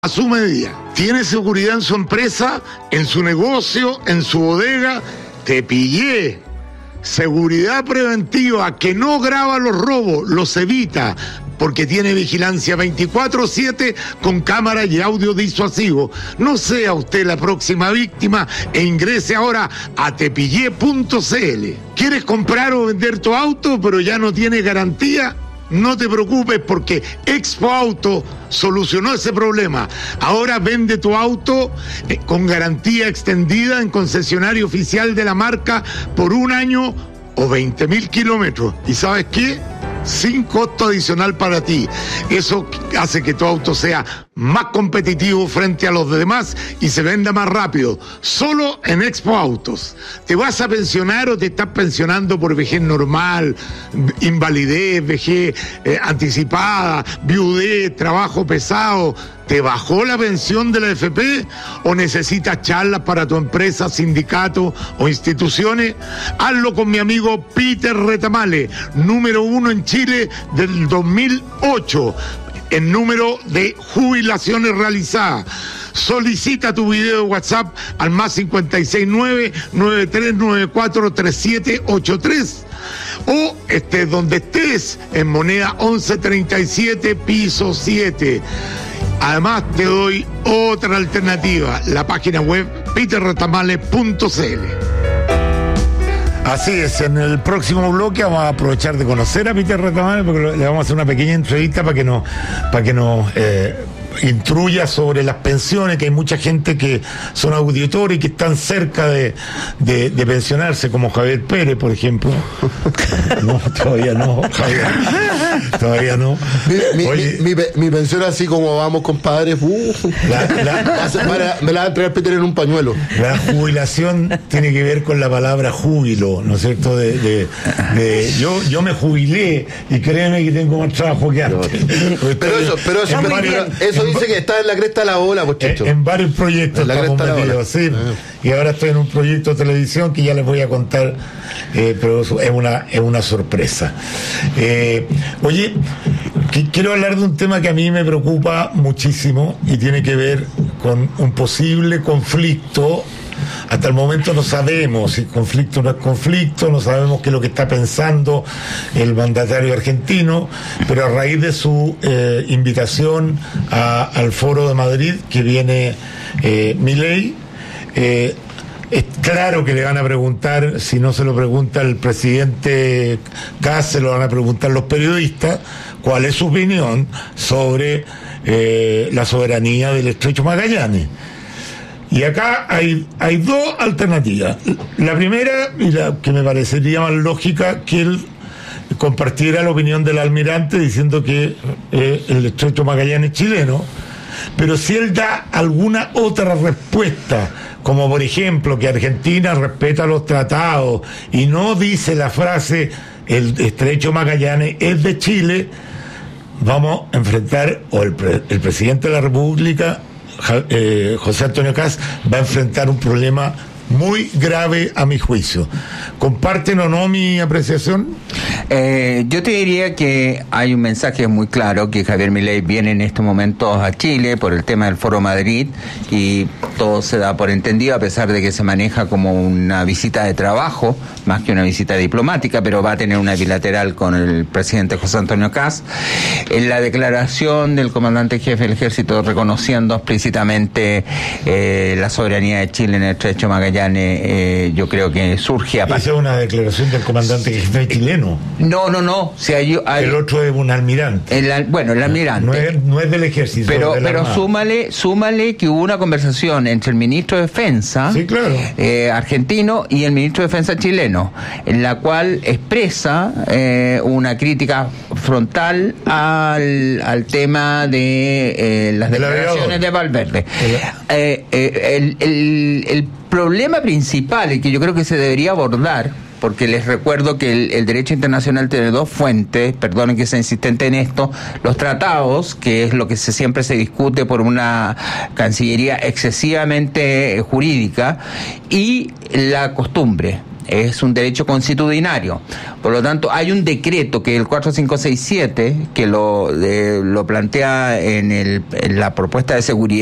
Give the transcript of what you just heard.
a su medida. Tiene seguridad en su empresa, en su negocio, en su bodega. Te pillé. Seguridad preventiva que no graba los robos, los evita, porque tiene vigilancia 24/7 con cámara y audio disuasivo. No sea usted la próxima víctima e ingrese ahora a tepillé.cl. ¿Quieres comprar o vender tu auto pero ya no tiene garantía? No te preocupes porque Expo Auto solucionó ese problema. Ahora vende tu auto con garantía extendida en concesionario oficial de la marca por 1 año o 20.000 kilómetros. ¿Y sabes qué? Sin costo adicional para ti. Eso hace que tu auto sea más competitivo frente a los demás y se venda más rápido. Solo en Expo Autos. ¿Te vas a pensionar o te estás pensionando por vejez normal, invalidez, vejez anticipada, viudez, trabajo pesado? ¿Te bajó la pensión de la AFP o necesitas charlas para tu empresa, sindicato o instituciones? Hazlo con mi amigo Peter Retamale, número 1 en Chile del 2008 en número de jubilaciones realizadas. Solicita tu video de WhatsApp al más 569-9394-3783 o estés donde estés en moneda 1137 piso 7. Además te doy otra alternativa, la página web peterretamale.cl. Así es, en el próximo bloque vamos a aprovechar de conocer a Peter Retamale porque le vamos a hacer una pequeña entrevista para que nos instruya sobre las pensiones, que hay mucha gente que son auditores y que están cerca de pensionarse, como Javier Pérez, por ejemplo. No, todavía no, Javier. Todavía no. Mi pensión, así como vamos, compadre, me la va a entregar Peter en un pañuelo. La jubilación tiene que ver con la palabra júbilo, ¿no es cierto? Yo me jubilé y créeme que tengo más trabajo que antes. Pero eso dice que está en la cresta de la ola, muchachos. En varios proyectos estamos metidos, sí. Y ahora estoy en un proyecto de televisión que ya les voy a contar, pero es una sorpresa. Oye, quiero hablar de un tema que a mí me preocupa muchísimo y tiene que ver con un posible conflicto. Hasta el momento no sabemos si conflicto o no es conflicto, no sabemos qué es lo que está pensando el mandatario argentino, pero a raíz de su invitación al Foro de Madrid, que viene Milei, es claro que le van a preguntar, si no se lo pregunta el presidente Kast, se lo van a preguntar los periodistas, cuál es su opinión sobre la soberanía del Estrecho Magallanes. Y acá hay dos alternativas. La primera, y la que me parecería más lógica, que él compartiera la opinión del almirante diciendo que el Estrecho Magallanes es chileno, pero si él da alguna otra respuesta, como por ejemplo que Argentina respeta los tratados y no dice la frase el Estrecho Magallanes es de Chile, vamos a enfrentar, o el presidente de la República, José Antonio Kast, va a enfrentar un problema muy grave a mi juicio. ¿Comparten o no mi apreciación? Yo te diría que hay un mensaje muy claro, que Javier Milei viene en estos momentos a Chile por el tema del Foro Madrid y todo se da por entendido, a pesar de que se maneja como una visita de trabajo más que una visita diplomática, pero va a tener una bilateral con el presidente José Antonio Kast. En la declaración del comandante jefe del ejército reconociendo explícitamente la soberanía de Chile en el Estrecho Magallanes, yo creo que surge a partir... Esa es una declaración del comandante jefe chileno. No. Si hay... El otro es un almirante. El almirante. No es del ejército. Pero súmale que hubo una conversación entre el ministro de Defensa, sí, claro, argentino, y el ministro de Defensa chileno, en la cual expresa una crítica frontal al tema de las declaraciones de Valverde. El problema principal, y que yo creo que se debería abordar, porque les recuerdo que el derecho internacional tiene dos fuentes, perdonen que sea insistente en esto: los tratados, que es lo que siempre se discute por una cancillería excesivamente jurídica, y la costumbre. es un derecho constitucionario. Por lo tanto, hay un decreto que es el 4567 que lo plantea en la propuesta de seguridad